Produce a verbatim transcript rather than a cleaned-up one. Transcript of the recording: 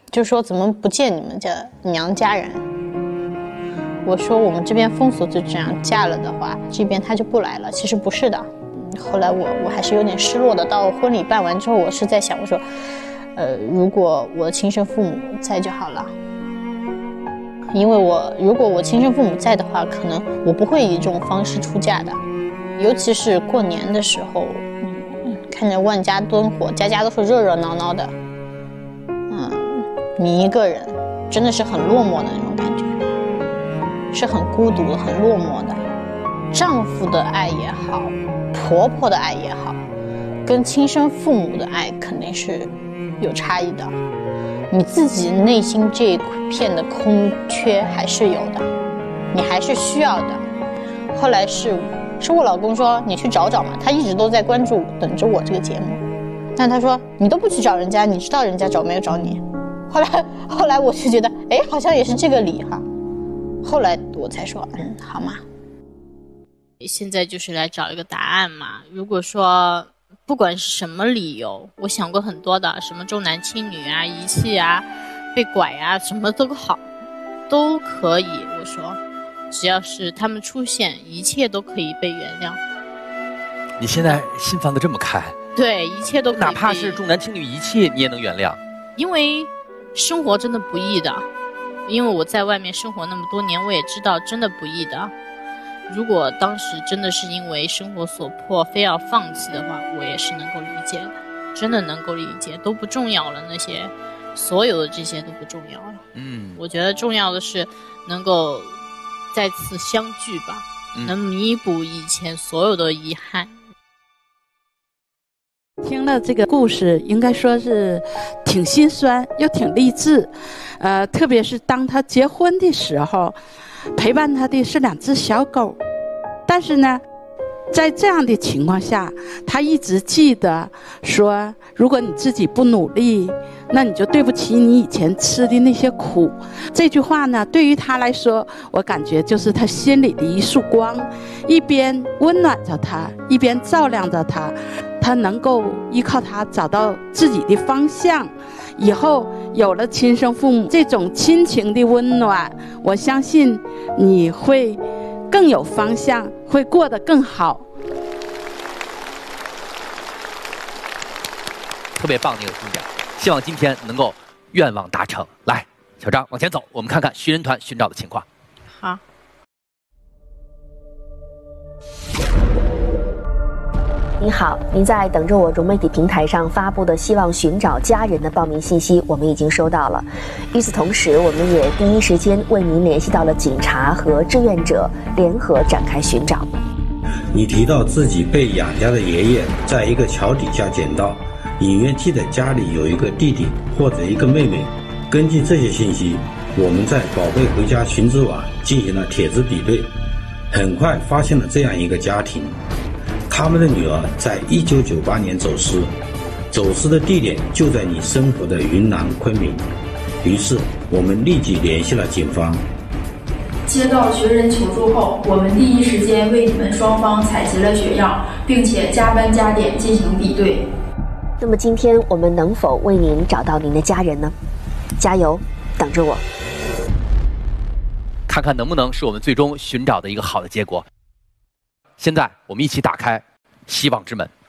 就说怎么不见你们家娘家人？我说我们这边风俗就这样，嫁了的话，这边他就不来了。其实不是的。后来我我还是有点失落的。到婚礼办完之后，我是在想，我说，呃，如果我的亲生父母在就好了。因为我如果我亲生父母在的话，可能我不会以这种方式出嫁的。尤其是过年的时候，嗯，看着万家灯火，家家都是热热闹闹的，嗯，你一个人真的是很落寞的那种感觉，是很孤独的、很落寞的。丈夫的爱也好，婆婆的爱也好，跟亲生父母的爱肯定是有差异的。你自己内心这一片的空缺还是有的，你还是需要的。后来是是我老公说你去找找嘛，他一直都在关注等着我这个节目，但他说你都不去找人家，你知道人家找没有找你。后来后来我就觉得哎，好像也是这个理哈。后来我才说嗯，好嘛。 现在就是来找一个答案嘛。如果说不管是什么理由，我想过很多的，什么重男轻女啊、遗弃啊、被拐啊，什么都好，都可以。我说，只要是他们出现，一切都可以被原谅。 你现在心放得这么开？ 对，一切都可以被， 哪怕是重男轻女遗弃，你也能原谅。 因为生活真的不易的，因为我在外面生活那么多年，我也知道真的不易的。如果当时真的是因为生活所迫非要放弃的话，我也是能够理解的，真的能够理解，都不重要了，那些所有的这些都不重要了。嗯，我觉得重要的是能够再次相聚吧，嗯、能弥补以前所有的遗憾。 听了这个故事，应该说是挺心酸又挺励志，呃，特别是当他结婚的时候，陪伴他的是两只小狗，但是呢，在这样的情况下，他一直记得说，如果你自己不努力，那你就对不起你以前吃的那些苦。这句话呢，对于他来说，我感觉就是他心里的一束光，一边温暖着他，一边照亮着他，他能够依靠他找到自己的方向。以后有了亲生父母这种亲情的温暖，我相信你会更有方向，会过得更好。 特别棒的一个姑娘，希望今天能够愿望达成。来，小张往前走，我们看看寻人团寻找的情况。 好。 你好，您在等着我融媒体平台上发布的希望寻找家人的报名信息，我们已经收到了。与此同时，我们也第一时间为您联系到了警察和志愿者，联合展开寻找。 你提到自己被养家的爷爷在一个桥底下捡到，隐约记得家里有一个弟弟或者一个妹妹。根据这些信息，我们在宝贝回家寻知网进行了帖子比对，很快发现了这样一个家庭。他们的女儿在一九九八年走失，走失的地点就在你生活的云南昆明。于是我们立即联系了警方。 接到寻人求助后，我们第一时间为你们双方采集了血样，并且加班加点进行比对。 那么今天我们能否为您找到您的家人呢？加油，等着我。 看看能不能是我们最终寻找的一个好的结果。现在我们一起打开希望之门。